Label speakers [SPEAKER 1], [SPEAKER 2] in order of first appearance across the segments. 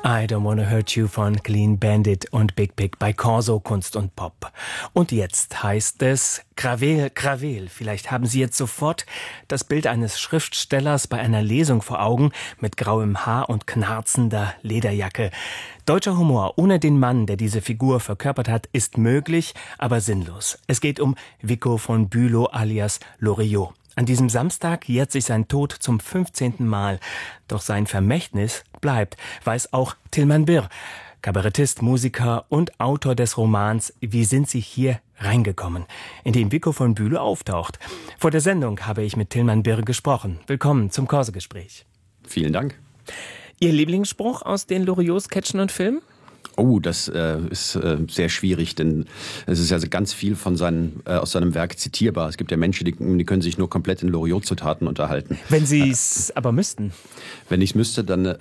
[SPEAKER 1] I Don't Wanna Hurt You von Clean Bandit und Big Pig bei Corso Kunst und Pop. Und jetzt heißt es Krawel, Krawel. Vielleicht haben Sie jetzt sofort das Bild eines Schriftstellers bei einer Lesung vor Augen mit grauem Haar und knarzender Lederjacke. Deutscher Humor ohne den Mann, der diese Figur verkörpert hat, ist möglich, aber sinnlos. Es geht um Vico von Bülow alias Loriot. An diesem Samstag jährt sich sein Tod zum 15. Mal. Doch sein Vermächtnis bleibt, weiß auch Tilman Birr, Kabarettist, Musiker und Autor des Romans Wie sind Sie hier reingekommen?, in dem Vico von Bülow auftaucht. Vor der Sendung habe ich mit Tilman Birr gesprochen. Willkommen zum Corso-Gespräch.
[SPEAKER 2] Vielen Dank.
[SPEAKER 1] Ihr Lieblingsspruch aus den Loriot-Sketchen und Filmen?
[SPEAKER 2] Oh, das ist sehr schwierig, denn es ist ja ganz viel von aus seinem Werk zitierbar. Es gibt ja Menschen, die können sich nur komplett in Loriot-Zitaten unterhalten.
[SPEAKER 1] Wenn Sie es aber müssten.
[SPEAKER 2] Wenn ich es müsste, dann...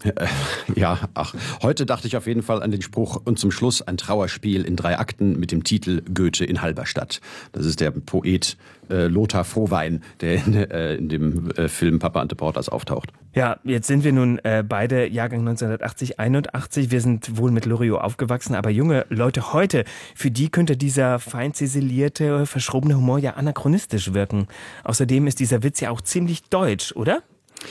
[SPEAKER 2] Heute dachte ich auf jeden Fall an den Spruch und zum Schluss ein Trauerspiel in 3 Akten mit dem Titel Goethe in Halberstadt. Das ist der Poet Lothar Frohwein, der in dem Film Papa Ante Portas auftaucht.
[SPEAKER 1] Ja, jetzt sind wir nun beide Jahrgang 1980, 81. Wir sind wohl mit Loriot aufgewachsen, aber junge Leute heute, für die könnte dieser fein ziselierte, verschrobene Humor ja anachronistisch wirken. Außerdem ist dieser Witz ja auch ziemlich deutsch, oder?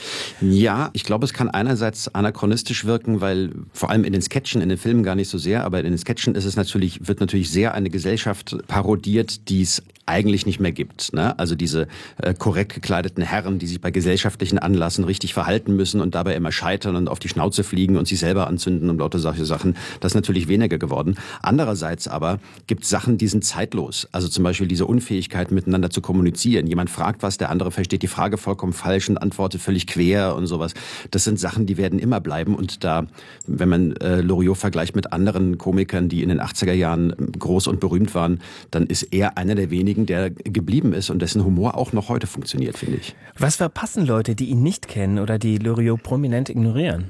[SPEAKER 2] Ja, ich glaube, es kann einerseits anachronistisch wirken, weil vor allem in den Sketchen, in den Filmen gar nicht so sehr, aber in den Sketchen wird natürlich sehr eine Gesellschaft parodiert, die es eigentlich nicht mehr gibt, ne? Also diese korrekt gekleideten Herren, die sich bei gesellschaftlichen Anlässen richtig verhalten müssen und dabei immer scheitern und auf die Schnauze fliegen und sich selber anzünden und lauter solche Sachen. Das ist natürlich weniger geworden. Andererseits aber gibt es Sachen, die sind zeitlos. Also zum Beispiel diese Unfähigkeit, miteinander zu kommunizieren. Jemand fragt was, der andere versteht die Frage vollkommen falsch und antwortet völlig quer und sowas. Das sind Sachen, die werden immer bleiben. Und da, wenn man Loriot vergleicht mit anderen Komikern, die in den 80er Jahren groß und berühmt waren, dann ist er einer der wenigen, der geblieben ist und dessen Humor auch noch heute funktioniert, finde ich.
[SPEAKER 1] Was verpassen Leute, die ihn nicht kennen oder die Loriot prominent ignorieren?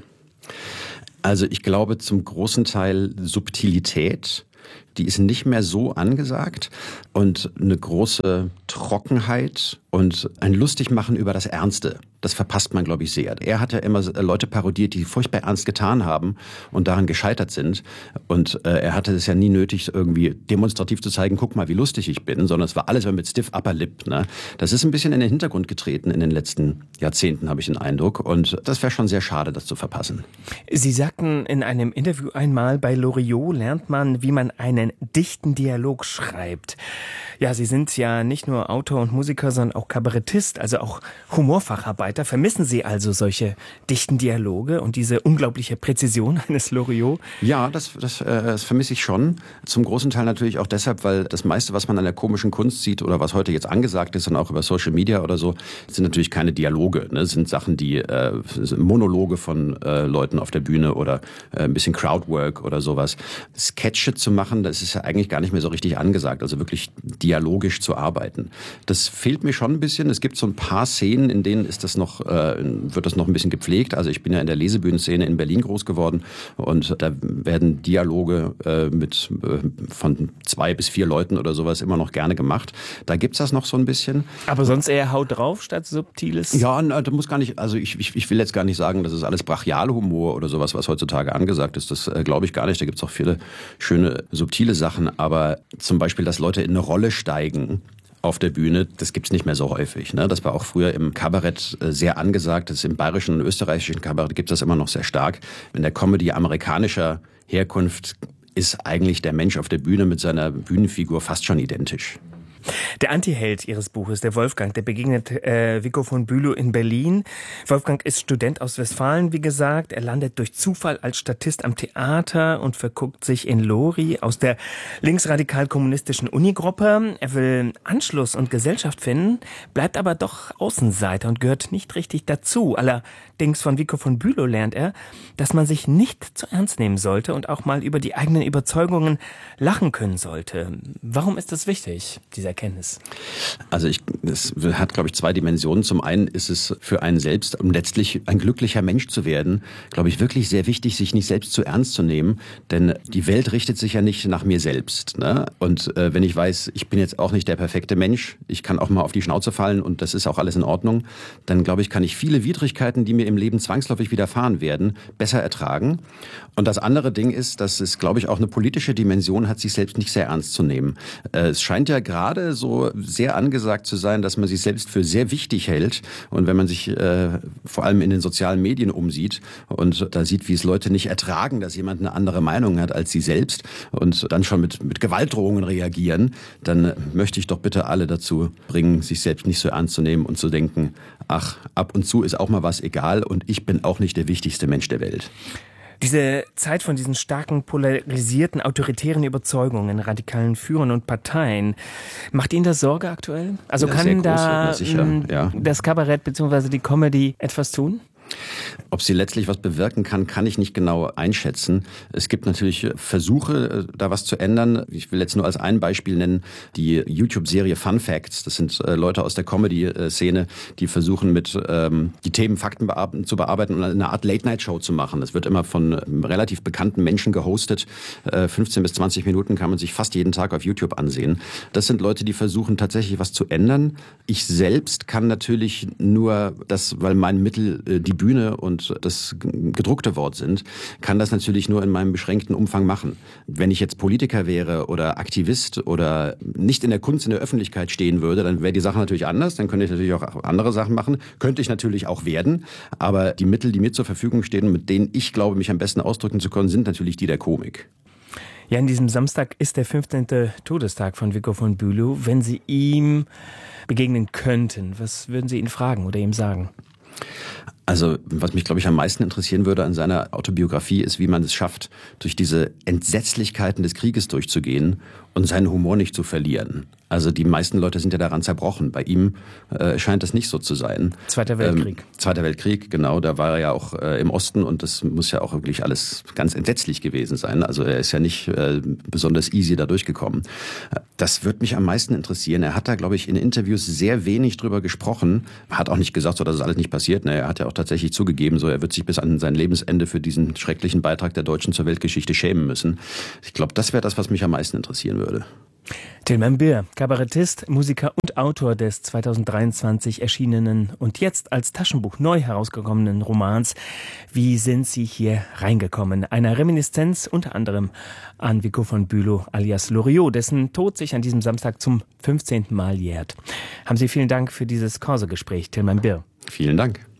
[SPEAKER 2] Also ich glaube zum großen Teil Subtilität. Die ist nicht mehr so angesagt und eine große Trockenheit und ein Lustigmachen über das Ernste. Das verpasst man, glaube ich, sehr. Er hat ja immer Leute parodiert, die furchtbar ernst getan haben und daran gescheitert sind. Und er hatte es ja nie nötig, irgendwie demonstrativ zu zeigen, guck mal, wie lustig ich bin, sondern es war alles mit stiff upper lip. Ne? Das ist ein bisschen in den Hintergrund getreten in den letzten Jahrzehnten, habe ich den Eindruck. Und das wäre schon sehr schade, das zu verpassen.
[SPEAKER 1] Sie sagten in einem Interview einmal, bei Loriot lernt man, wie man einen dichten Dialog schreibt. Ja, Sie sind ja nicht nur Autor und Musiker, sondern auch Kabarettist, also auch Humorfacharbeiter. Vermissen Sie also solche dichten Dialoge und diese unglaubliche Präzision eines Loriot?
[SPEAKER 2] Ja, das vermisse ich schon. Zum großen Teil natürlich auch deshalb, weil das meiste, was man an der komischen Kunst sieht oder was heute jetzt angesagt ist und auch über Social Media oder so, sind natürlich keine Dialoge. Ne? Das sind Sachen, die Monologe von Leuten auf der Bühne oder ein bisschen Crowdwork oder sowas. Sketche zu machen, das ist ja eigentlich gar nicht mehr so richtig angesagt. Also wirklich dialogisch zu arbeiten. Das fehlt mir schon ein bisschen. Es gibt so ein paar Szenen, in denen wird das noch ein bisschen gepflegt. Also ich bin ja in der Lesebühnenszene in Berlin groß geworden und da werden Dialoge von 2 bis 4 Leuten oder sowas immer noch gerne gemacht. Da gibt's das noch so ein bisschen.
[SPEAKER 1] Aber sonst eher Haut drauf statt Subtiles?
[SPEAKER 2] Ja, da muss gar nicht, also ich will jetzt gar nicht sagen, das ist alles Brachialhumor oder sowas, was heutzutage angesagt ist. Das glaube ich gar nicht. Da gibt's auch viele schöne, subtile Sachen. Aber zum Beispiel, dass Leute in eine Rolle steigen auf der Bühne, das gibt's nicht mehr so häufig. Ne? Das war auch früher im Kabarett sehr angesagt. Das ist im bayerischen und österreichischen Kabarett gibt's das immer noch sehr stark. In der Comedy amerikanischer Herkunft ist eigentlich der Mensch auf der Bühne mit seiner Bühnenfigur fast schon identisch.
[SPEAKER 1] Der Antiheld Ihres Buches, der Wolfgang, der begegnet Vico von Bülow in Berlin. Wolfgang ist Student aus Westfalen, wie gesagt. Er landet durch Zufall als Statist am Theater und verguckt sich in Lori aus der linksradikal-kommunistischen Unigruppe. Er will Anschluss und Gesellschaft finden, bleibt aber doch Außenseiter und gehört nicht richtig dazu. Allerdings von Vico von Bülow lernt er, dass man sich nicht zu ernst nehmen sollte und auch mal über die eigenen Überzeugungen lachen können sollte. Warum ist das wichtig, dieser diese Erkenntnis?
[SPEAKER 2] Also es hat, glaube ich, zwei Dimensionen. Zum einen ist es für einen selbst, um letztlich ein glücklicher Mensch zu werden, glaube ich, wirklich sehr wichtig, sich nicht selbst zu ernst zu nehmen. Denn die Welt richtet sich ja nicht nach mir selbst. Ne? Und wenn ich weiß, ich bin jetzt auch nicht der perfekte Mensch, ich kann auch mal auf die Schnauze fallen und das ist auch alles in Ordnung, dann glaube ich, kann ich viele Widrigkeiten, die mir im Leben zwangsläufig widerfahren werden, besser ertragen. Und das andere Ding ist, dass es, glaube ich, auch eine politische Dimension hat, sich selbst nicht sehr ernst zu nehmen. Es scheint ja gerade so sehr angesagt zu sein, dass man sich selbst für sehr wichtig hält. Und wenn man sich vor allem in den sozialen Medien umsieht und da sieht, wie es Leute nicht ertragen, dass jemand eine andere Meinung hat als sie selbst und dann schon mit Gewaltdrohungen reagieren, dann möchte ich doch bitte alle dazu bringen, sich selbst nicht so ernst zu nehmen und zu denken, ach, ab und zu ist auch mal was egal und ich bin auch nicht der wichtigste Mensch der Welt.
[SPEAKER 1] Diese Zeit von diesen starken, polarisierten, autoritären Überzeugungen, radikalen Führern und Parteien, macht Ihnen das Sorge aktuell? Also kann da das Kabarett bzw. die Comedy etwas tun?
[SPEAKER 2] Ob sie letztlich was bewirken kann ich nicht genau einschätzen. Es gibt natürlich Versuche, da was zu ändern. Ich will jetzt nur als ein Beispiel nennen, die YouTube-Serie Fun Facts. Das sind Leute aus der Comedy-Szene, die versuchen die Themen Fakten zu bearbeiten und eine Art Late-Night-Show zu machen. Das wird immer von relativ bekannten Menschen gehostet. 15 bis 20 Minuten kann man sich fast jeden Tag auf YouTube ansehen. Das sind Leute, die versuchen tatsächlich was zu ändern. Ich selbst kann natürlich nur das, weil mein Mittel die Bühne und das gedruckte Wort sind, kann das natürlich nur in meinem beschränkten Umfang machen. Wenn ich jetzt Politiker wäre oder Aktivist oder nicht in der Kunst in der Öffentlichkeit stehen würde, dann wäre die Sache natürlich anders. Dann könnte ich natürlich auch andere Sachen machen. Könnte ich natürlich auch werden. Aber die Mittel, die mir zur Verfügung stehen und mit denen ich glaube, mich am besten ausdrücken zu können, sind natürlich die der Komik.
[SPEAKER 1] Ja, an diesem Samstag ist der 15. Todestag von Viggo von Bülow. Wenn Sie ihm begegnen könnten, was würden Sie ihn fragen oder ihm sagen?
[SPEAKER 2] Also, was mich, glaube ich, am meisten interessieren würde an seiner Autobiografie, ist, wie man es schafft, durch diese Entsetzlichkeiten des Krieges durchzugehen und seinen Humor nicht zu verlieren. Also die meisten Leute sind ja daran zerbrochen. Bei ihm scheint das nicht so zu sein.
[SPEAKER 1] Zweiter Weltkrieg.
[SPEAKER 2] Zweiter Weltkrieg, genau. Da war er ja auch im Osten und das muss ja auch wirklich alles ganz entsetzlich gewesen sein. Also er ist ja nicht besonders easy da durchgekommen. Das wird mich am meisten interessieren. Er hat da, glaube ich, in Interviews sehr wenig drüber gesprochen. Hat auch nicht gesagt, so dass es alles nicht passiert. Ne, er hat ja auch tatsächlich zugegeben, so er wird sich bis an sein Lebensende für diesen schrecklichen Beitrag der Deutschen zur Weltgeschichte schämen müssen. Ich glaube, das wäre das, was mich am meisten interessieren würde.
[SPEAKER 1] Tilman Birr, Kabarettist, Musiker und Autor des 2023 erschienenen und jetzt als Taschenbuch neu herausgekommenen Romans Wie sind Sie hier reingekommen? Einer Reminiszenz unter anderem an Viggo von Bülow alias Loriot, dessen Tod sich an diesem Samstag zum 15. Mal jährt. Haben Sie vielen Dank für dieses Corso-Gespräch, Tilman Birr.
[SPEAKER 2] Vielen Dank.